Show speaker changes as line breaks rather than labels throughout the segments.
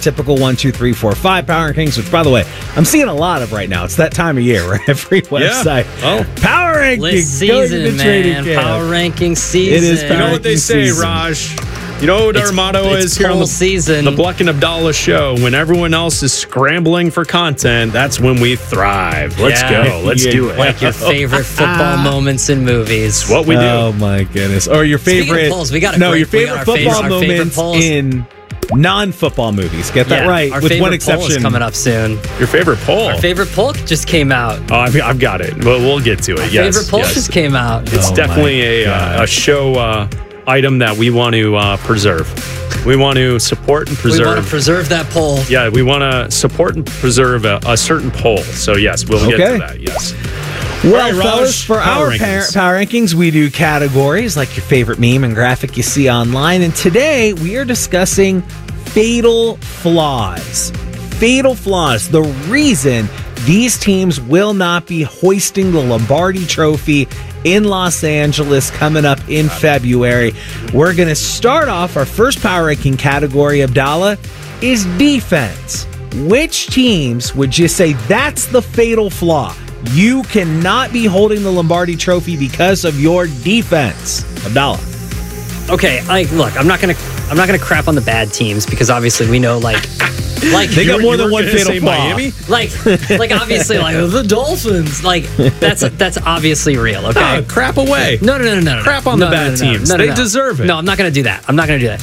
typical 1, 2, 3, 4, 5 power rankings, which, by the way, I'm seeing a lot of right now. It's that time of year where every website. Power rankings.
List season, man. Power ranking season.
It is.
You know what they say, Raj? You know what our motto is here on the Bleck and Abdallah show? When everyone else is scrambling for content, that's when we thrive. Let's go. Let's do it.
Like your favorite football moments in movies.
What we do.
Oh, my goodness. Or your favorite.
Polls, we got
your favorite football moments in non-football movies. Get that right. With one exception.
Poll is coming up soon.
Your favorite poll?
Our favorite poll just came out.
Oh, I've got it. But we'll get to it.
Our favorite poll just came out.
It's definitely a show item that we want to preserve. We want to support and preserve.
We want to preserve that poll.
Yeah, we want to support and preserve a certain poll. So, yes, we'll get to that. Yes.
Well, fellas, for our power rankings, we do categories like your favorite meme and graphic you see online. And today, we are discussing fatal flaws. Fatal flaws. The reason these teams will not be hoisting the Lombardi Trophy in Los Angeles coming up in February. We're going to start off our first power ranking category, Abdallah, is defense. Which teams would you say that's the fatal flaw? You cannot be holding the Lombardi Trophy because of your defense. Abdallah.
Okay, look, I'm not gonna crap on the bad teams because obviously we know like
they got more than one fatal flaw.
Miami?
Like obviously like the Dolphins. Like that's obviously real. Okay,
crap away.
No.
Crap on the bad teams. They deserve it.
No, I'm not gonna do that.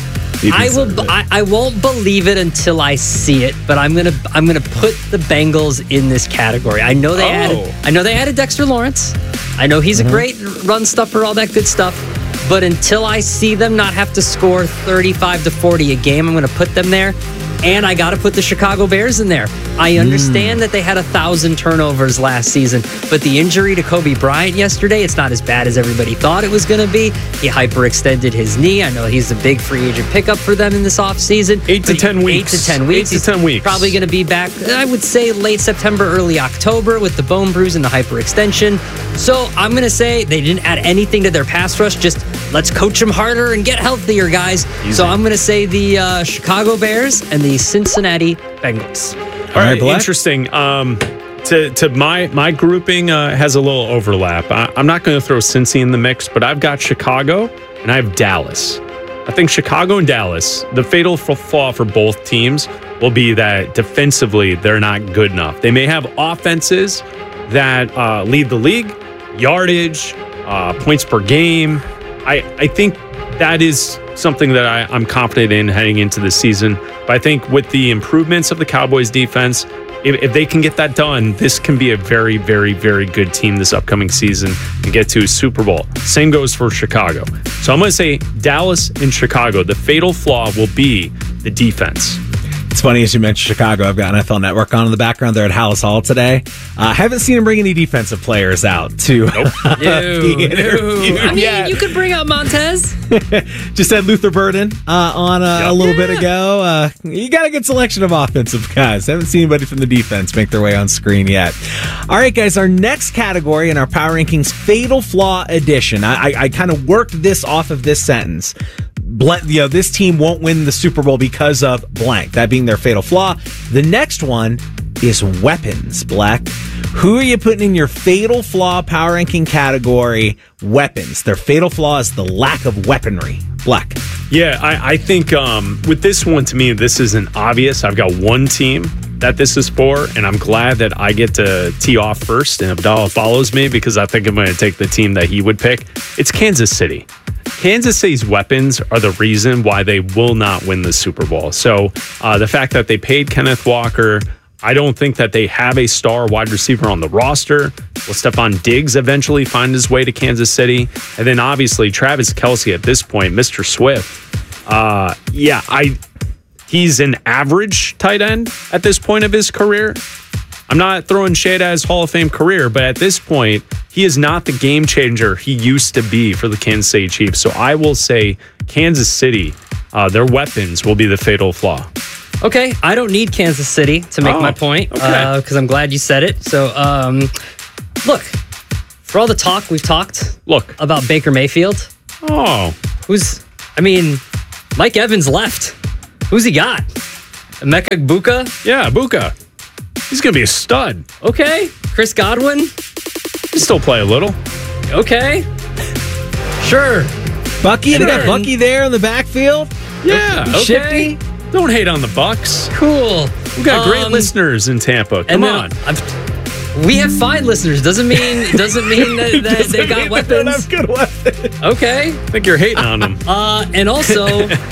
I won't believe it until I see it, but I'm gonna put the Bengals in this category. I know they added Dexter Lawrence. I know he's a great run stuffer, all that good stuff. But until I see them not have to score 35 to 40 a game, I'm going to put them there. And I got to put the Chicago Bears in there. I understand that they had 1,000 turnovers last season, but the injury to Kobe Bryant yesterday, it's not as bad as everybody thought it was going to be. He hyperextended his knee. I know he's a big free agent pickup for them in this offseason.
8 to 10 weeks.
8 to 10 weeks. Probably going to be back, I would say, late September, early October with the bone bruise and the hyperextension. So I'm going to say they didn't add anything to their pass rush. Just let's coach them harder and get healthier, guys. Easy. So I'm going to say the Chicago Bears and the Cincinnati Bengals.
All right, interesting. To my grouping has a little overlap. I'm not going to throw Cincy in the mix, but I've got Chicago and I have Dallas. I think Chicago and Dallas, the fatal flaw for both teams will be that defensively they're not good enough. They may have offenses that lead the league, yardage, points per game. I think that is something that I'm confident in heading into the season. But I think with the improvements of the Cowboys defense, if they can get that done, this can be a very, very, very good team this upcoming season and get to a Super Bowl. Same goes for Chicago. So I'm going to say Dallas and Chicago. The fatal flaw will be the defense.
It's funny as you mentioned Chicago. I've got NFL Network on in the background. They're at Hallis Hall today. Haven't seen them bring any defensive players out to the interview.
I mean, you could bring out Montez.
Just had Luther Burden on a little bit ago. You got a good selection of offensive guys. Haven't seen anybody from the defense make their way on screen yet. All right, guys, our next category in our Power Rankings Fatal Flaw Edition. I kind of worked this off of this sentence. This team won't win the Super Bowl because of blank, that being their fatal flaw. The next one is weapons, Black. Who are you putting in your fatal flaw power ranking category? Weapons. Their fatal flaw is the lack of weaponry. Black.
Yeah, I think with this one, to me, this isn't obvious. I've got one team that this is for, and I'm glad that I get to tee off first and Abdallah follows me because I think I'm going to take the team that he would pick. It's Kansas City. Kansas City's weapons are the reason why they will not win the Super Bowl. So the fact that they paid Kenneth Walker, I don't think that they have a star wide receiver on the roster. Will Stephon Diggs eventually find his way to Kansas City? And then obviously Travis Kelce at this point, Mr. Swift. He's an average tight end at this point of his career. I'm not throwing shade at his Hall of Fame career, but at this point, he is not the game changer he used to be for the Kansas City Chiefs. So I will say Kansas City, their weapons will be the fatal flaw.
Okay, I don't need Kansas City to make my point because I'm glad you said it. So, look, for all the talk we've talked about Baker Mayfield.
Mike
Evans left. Who's he got? Emeka Egbuka?
Yeah, Buka. He's going to be a stud.
Okay. Chris Godwin?
He'll still play a little.
Okay. Sure.
Bucky, they got Bucky there in the backfield.
Yeah.
Okay.
Shifty.
Don't hate on the Bucks.
Cool.
We got great listeners in Tampa. Come on.
We have fine listeners. Doesn't mean that they got weapons.
They don't have good weapons.
Okay.
I think you're hating on them.
And also,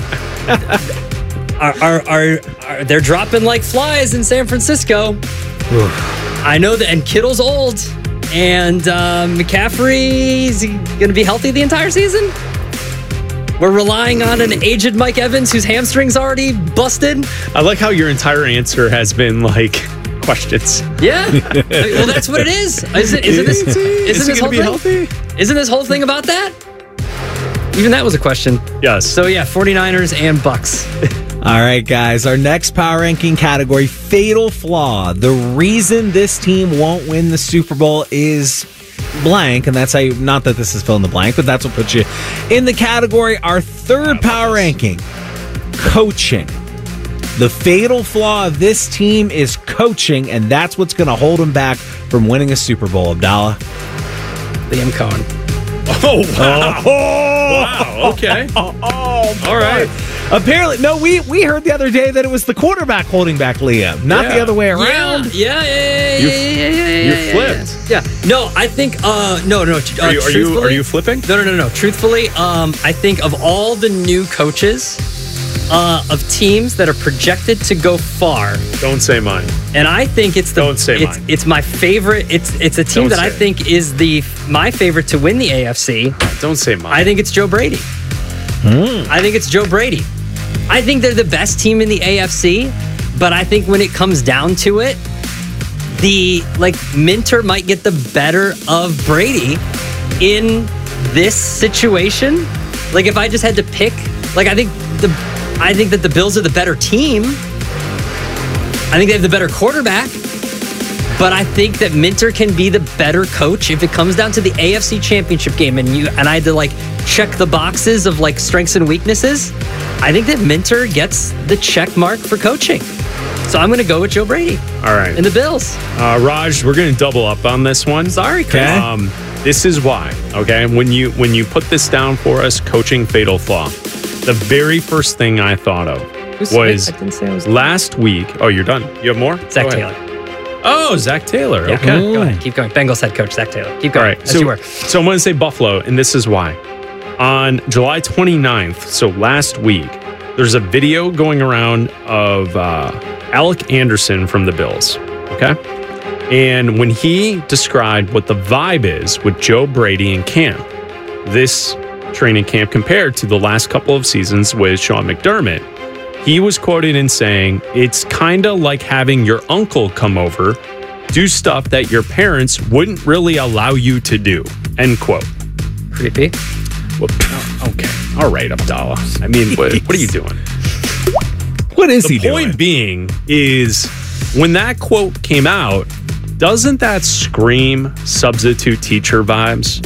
are they're dropping like flies in San Francisco. I know that, and Kittle's old, and McCaffrey's going to be healthy the entire season. We're relying on an aged Mike Evans whose hamstring's already busted.
I like how your entire answer has been like questions.
Yeah. Well, that's what it is. Isn't this whole thing? Healthy? Isn't this whole thing about that? Even that was a question.
Yes.
So yeah, 49ers and Bucks.
All right, guys. Our next power ranking category, fatal flaw. The reason this team won't win the Super Bowl is blank, and that's how not that this is fill in the blank, but that's what puts you in the category. Our third power ranking, coaching. The fatal flaw of this team is coaching, and that's what's going to hold them back from winning a Super Bowl. Abdallah.
Liam Cohen.
Oh, wow. Wow. Okay. All right.
Apparently, no, we heard the other day that it was the quarterback holding back Liam, not the other way around.
Yeah.
You flipped.
Yeah. No, I think no.
Are you flipping?
No. Truthfully, I think of all the new coaches of teams that are projected to go far.
Don't say mine.
And I think it's the.
Don't say mine.
It's my favorite. It's a team that I think is my favorite to win the AFC.
Don't say mine.
I think it's Joe Brady. I think it's Joe Brady. I think they're the best team in the AFC, but I think when it comes down to it, Minter might get the better of Brady in this situation. Like if I just had to pick, I think that the Bills are the better team. I think they have the better quarterback. But I think that Minter can be the better coach if it comes down to the AFC Championship game and I had to check the boxes of strengths and weaknesses. I think that Minter gets the check mark for coaching. So I'm going to go with Joe Brady.
All right.
And the Bills.
Raj, we're going to double up on this one.
Sorry, Chris.
This is why, okay? When you put this down for us, coaching fatal flaw, the very first thing I thought of was last week. Oh, you're done. You have more?
Zach Taylor.
Oh, Zach Taylor.
Yeah.
Okay.
Go ahead. Keep going. Bengals head coach, Zach Taylor. Keep going.
All right. So I'm going to say Buffalo, and this is why. On July 29th, so last week, there's a video going around of Alec Anderson from the Bills. Okay. And when he described what the vibe is with Joe Brady in camp, this training camp compared to the last couple of seasons with Sean McDermott, he was quoted in saying, it's kind of like having your uncle come over, do stuff that your parents wouldn't really allow you to do. End quote.
Creepy.
Well, okay. All right, Abdallah. I mean, what are you doing?
What is he doing?
The point being is when that quote came out, doesn't that scream substitute teacher vibes?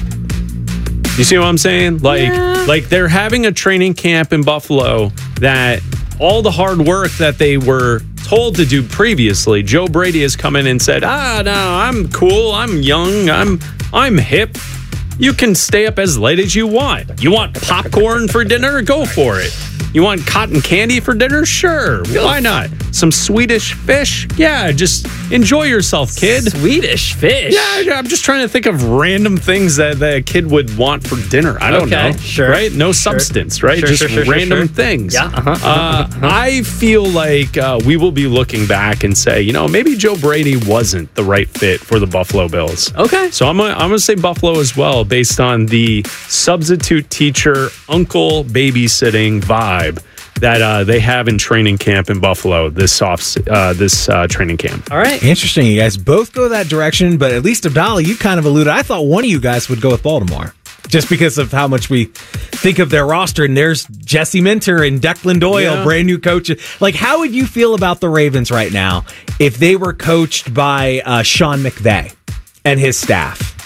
You see what I'm saying? Like they're having a training camp in Buffalo that all the hard work that they were told to do previously, Joe Brady has come in and said, no, I'm cool, I'm young, I'm hip. You can stay up as late as you want. You want popcorn for dinner? Go for it. You want cotton candy for dinner? Sure. Why not? Some Swedish fish? Yeah, just enjoy yourself, kid.
Swedish fish?
Yeah, I'm just trying to think of random things that a kid would want for dinner. I don't know.
Sure.
Right? No substance, right? Just random things.
Yeah.
I feel like we will be looking back and say, maybe Joe Brady wasn't the right fit for the Buffalo Bills.
Okay.
So I'm gonna say Buffalo as well, based on the substitute teacher, uncle babysitting vibe that they have in training camp in Buffalo this training camp.
All right.
Interesting. You guys both go that direction, but at least Abdallah, you kind of alluded. I thought one of you guys would go with Baltimore just because of how much we think of their roster. And there's Jesse Minter and Declan Doyle, brand new coaches. How would you feel about the Ravens right now if they were coached by Sean McVay and his staff?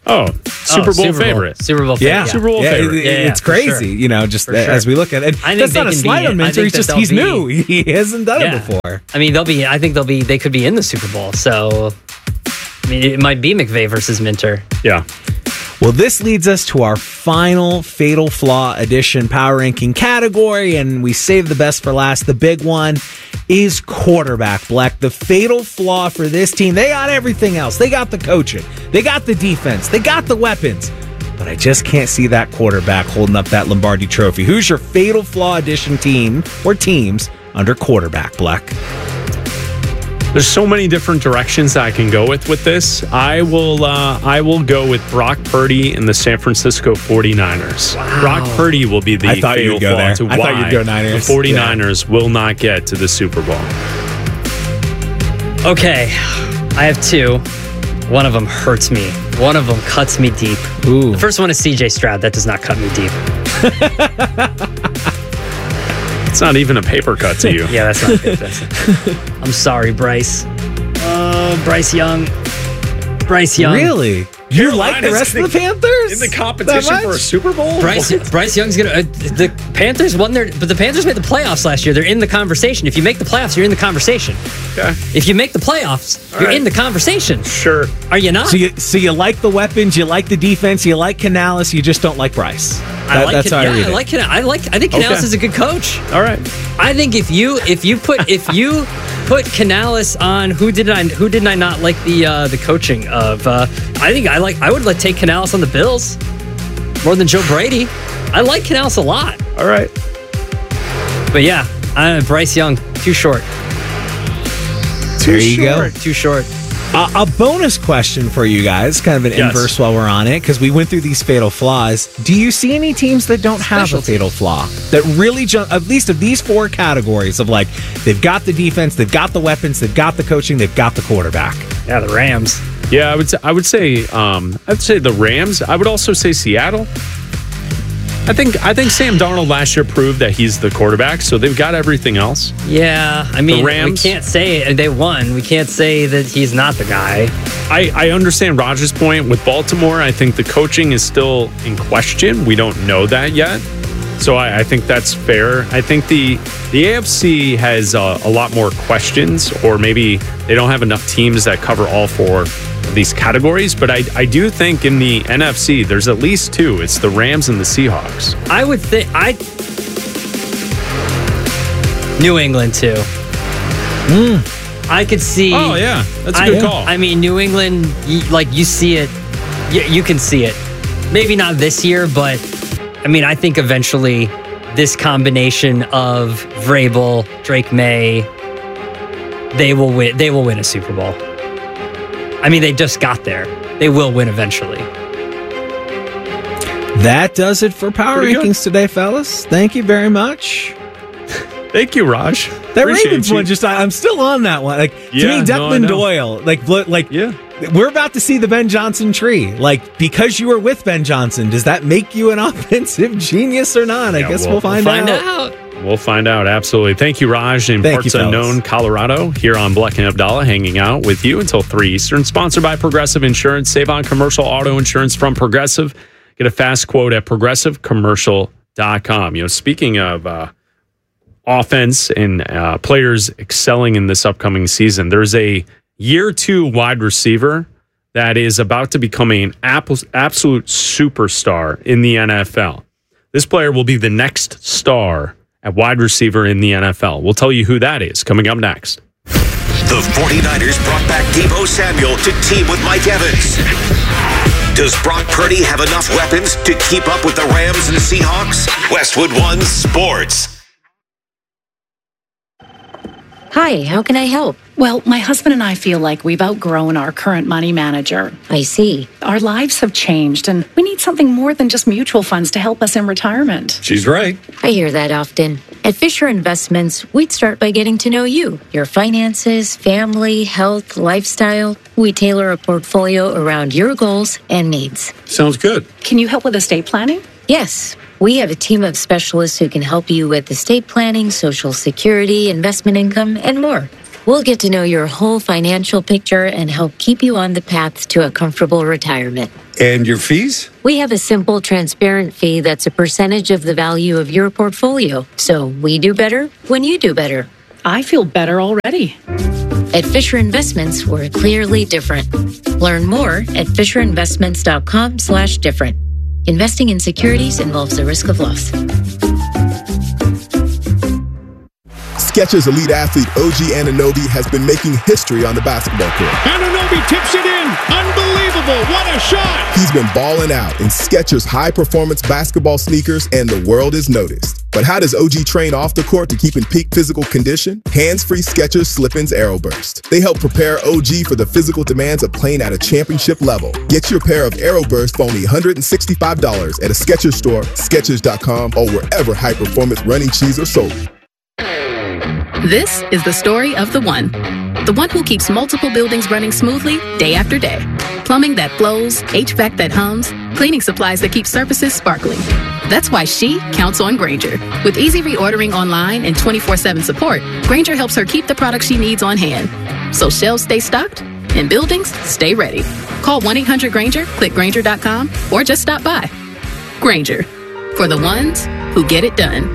Super Bowl favorite.
Super Bowl favorite.
Yeah.
Super Bowl favorite.
It's crazy,
sure.
just as we look at it. That's not a slight on Minter. He's new. He hasn't done it before.
I mean, they could be in the Super Bowl. So, I mean, it might be McVay versus Minter.
Yeah.
Well, this leads us to our final Fatal Flaw Edition power ranking category, and we save the best for last. The big one is quarterback, Bleck. The fatal flaw for this team, they got everything else. They got the coaching. They got the defense. They got the weapons. But I just can't see that quarterback holding up that Lombardi trophy. Who's your Fatal Flaw Edition team or teams under quarterback, Bleck?
There's so many different directions I can go with this. I will go with Brock Purdy and the San Francisco 49ers. Wow. Brock Purdy will be the fatal flaw to why
you'd go Niners.
The 49ers will not get to the Super Bowl.
Okay, I have two. One of them hurts me. One of them cuts me deep.
Ooh.
The first one is CJ Stroud. That does not cut me deep.
It's not even a paper cut to you.
Yeah, that's not good. I'm sorry, Bryce. Bryce Young.
Really? You like the rest of the Panthers?
In the competition for a Super Bowl?
Bryce Young's going to... the Panthers won but the Panthers made the playoffs last year. They're in the conversation. If you make the playoffs, you're in the conversation.
Okay.
If you make the playoffs, you're in the conversation.
Sure.
Are you not?
So you like the weapons, you like the defense, you like Canales, you just don't like Bryce. I think Canales is a good coach.
All right.
I think if you put Canales on, who did I not like the coaching of? I would take Canales on the Bills more than Joe Brady. I like Canales a lot.
All right.
But yeah, Bryce Young, too short. Too short.
A bonus question for you guys, kind of an inverse while we're on it, because we went through these fatal flaws. Do you see any teams that don't have a fatal flaw? That really jump, at least of these four categories of they've got the defense, they've got the weapons, they've got the coaching, they've got the quarterback.
Yeah, the Rams.
Yeah, I would say the Rams. I would also say Seattle. I think Sam Darnold last year proved that he's the quarterback, so they've got everything else.
Yeah, I mean, we can't say they won. We can't say that he's not the guy.
I understand Raj's point with Baltimore. I think the coaching is still in question. We don't know that yet, so I think that's fair. I think the AFC has a lot more questions, or maybe they don't have enough teams that cover all four of these categories, but I do think in the NFC there's at least two. It's the Rams and the Seahawks.
I would think New England too. I could see.
Oh yeah, that's a good call.
I mean, New England, you see it. You can see it. Maybe not this year, but I mean, I think eventually this combination of Vrabel, Drake May, they will win. They will win a Super Bowl. I mean, they just got there. They will win eventually.
That does it for Power Rankings today, fellas. Thank you very much.
Thank you, Raj.
That Ravens one, I'm still on that one. To me, Declan Doyle, we're about to see the Ben Johnson tree. Because you were with Ben Johnson, does that make you an offensive genius or not? I guess we'll find out.
We'll find out, absolutely. Thank you, Raj, in Parts Unknown, Colorado, here on Bleck and Abdallah, hanging out with you until 3 Eastern. Sponsored by Progressive Insurance. Save on commercial auto insurance from Progressive. Get a fast quote at progressivecommercial.com. Speaking of offense and players excelling in this upcoming season, there's a year 2 wide receiver that is about to become an absolute superstar in the NFL. This player will be the next star at wide receiver in the NFL. We'll tell you who that is coming up next.
The 49ers brought back Deebo Samuel to team with Mike Evans. Does Brock Purdy have enough weapons to keep up with the Rams and Seahawks? Westwood One Sports.
Hi, how can I help?
Well, my husband and I feel like we've outgrown our current money manager.
I see.
Our lives have changed, and we need something more than just mutual funds to help us in retirement.
She's right.
I hear that often. At Fisher Investments, we'd start by getting to know you, your finances, family, health, lifestyle. We tailor a portfolio around your goals and needs.
Sounds good.
Can you help with estate planning?
Yes. We have a team of specialists who can help you with estate planning, Social Security, investment income, and more. We'll get to know your whole financial picture and help keep you on the path to a comfortable retirement.
And your fees?
We have a simple, transparent fee that's a percentage of the value of your portfolio. So we do better when you do better.
I feel better already.
At Fisher Investments, we're clearly different. Learn more at FisherInvestments.com/different. Investing in securities involves the risk of loss.
Skechers elite athlete OG Anunoby has been making history on the basketball court.
Anunoby tips it in. Unbelievable. What a shot.
He's been balling out in Skechers high-performance basketball sneakers, and the world is noticed. But how does OG train off the court to keep in peak physical condition? Hands-free Skechers Slip-ins Aeroburst. They help prepare OG for the physical demands of playing at a championship level. Get your pair of Aeroburst for only $165 at a Skechers store, Skechers.com, or wherever high-performance running shoes are sold.
This is the story of the one who keeps multiple buildings running smoothly day after day. Plumbing that flows, HVAC that hums, cleaning supplies that keep surfaces sparkling. That's why she counts on Grainger. With easy reordering online and 24/7 support, Grainger helps her keep the products she needs on hand. So shelves stay stocked and buildings stay ready. Call 1-800-GRAINGER, click Grainger.com, or just stop by. Grainger, for the ones who get it done.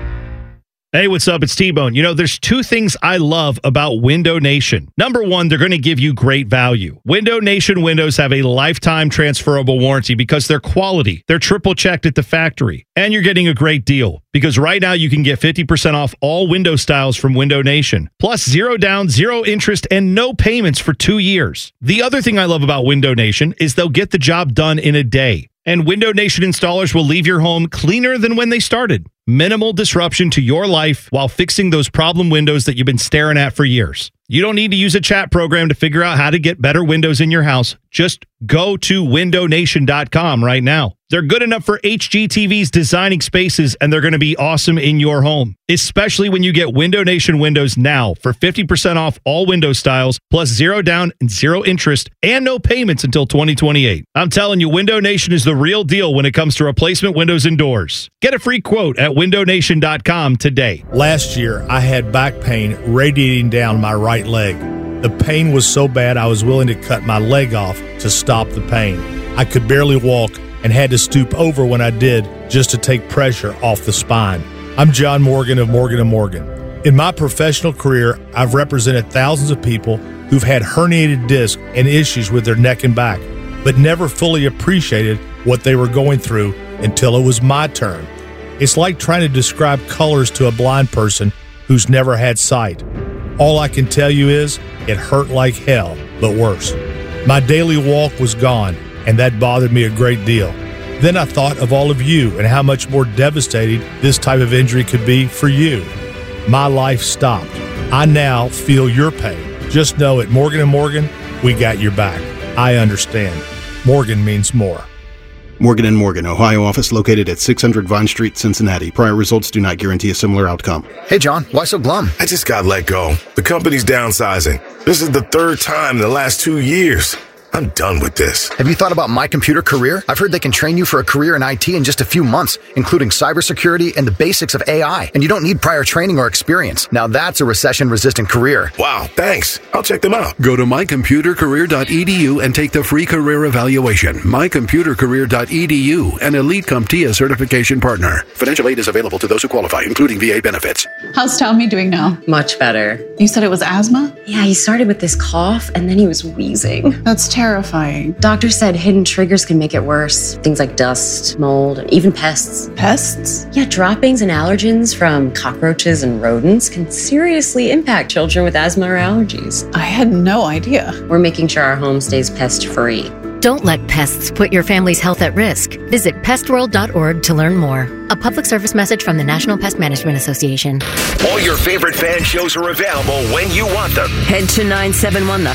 Hey, what's up? It's T-Bone. You know, there's two things I love about Window Nation. Number one, they're going to give you great value. Window Nation windows have a lifetime transferable warranty because they're quality. They're triple checked at the factory. And you're getting a great deal because right now you can get 50% off all window styles from Window Nation. Plus 0 down, 0 interest, and no payments for 2 years. The other thing I love about Window Nation is they'll get the job done in a day. And Window Nation installers will leave your home cleaner than when they started. Minimal disruption to your life while fixing those problem windows that you've been staring at for years. You don't need to use a chat program to figure out how to get better windows in your house. Just go to windownation.com right now. They're good enough for HGTV's designing spaces, and they're going to be awesome in your home, especially when you get Window Nation windows now for 50% off all window styles, plus 0 down and 0 interest, and no payments until 2028. I'm telling you, Window Nation is the real deal when it comes to replacement windows and doors. Get a free quote at windownation.com today.
Last year, I had back pain radiating down my right leg. The pain was so bad I was willing to cut my leg off to stop the pain. I could barely walk and had to stoop over when I did just to take pressure off the spine. I'm John Morgan of Morgan & Morgan. In my professional career, I've represented thousands of people who've had herniated discs and issues with their neck and back, but never fully appreciated what they were going through until it was my turn. It's like trying to describe colors to a blind person who's never had sight. All I can tell you is it hurt like hell, but worse. My daily walk was gone, and that bothered me a great deal. Then I thought of all of you and how much more devastating this type of injury could be for you. My life stopped. I now feel your pain. Just know at Morgan & Morgan, we got your back. I understand. Morgan means more.
Morgan & Morgan, Ohio office located at 600 Vine Street, Cincinnati. Prior results do not guarantee a similar outcome.
Hey, John, why so glum?
I just got let go. The company's downsizing. This is the third time in the last 2 years. I'm done with this.
Have you thought about My Computer Career? I've heard they can train you for a career in IT in just a few months, including cybersecurity and the basics of AI. And you don't need prior training or experience. Now that's a recession-resistant career.
Wow, thanks. I'll check them out.
Go to mycomputercareer.edu and take the free career evaluation. mycomputercareer.edu, an Elite CompTIA certification partner. Financial aid is available to those who qualify, including VA benefits.
How's Tommy doing now?
Much better.
You said it was asthma?
Yeah, he started with this cough and then he was wheezing.
That's terrifying.
Doctor said hidden triggers can make it worse. Things like dust, mold, and even pests.
Pests?
Yeah, droppings and allergens from cockroaches and rodents can seriously impact children with asthma or allergies.
I had no idea.
We're making sure our home stays pest-free.
Don't let pests put your family's health at risk. Visit pestworld.org to learn more. A public service message from the National Pest Management Association.
All your favorite fan shows are available when you want them.
Head to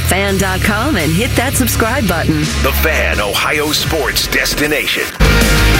971thefan.com and hit that subscribe button.
The Fan, Ohio sports destination.